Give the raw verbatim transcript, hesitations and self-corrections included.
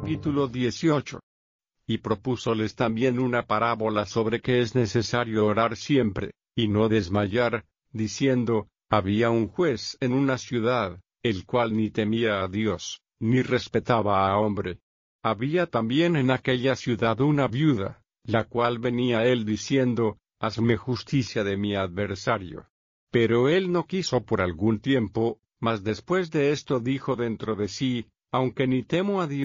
Capítulo dieciocho. Y propúsoles también una parábola sobre que es necesario orar siempre, y no desmayar, diciendo, había un juez en una ciudad, el cual ni temía a Dios, ni respetaba a hombre. Había también en aquella ciudad una viuda, la cual venía a él diciendo, hazme justicia de mi adversario. Pero él no quiso por algún tiempo, mas después de esto dijo dentro de sí, aunque ni temo a Dios,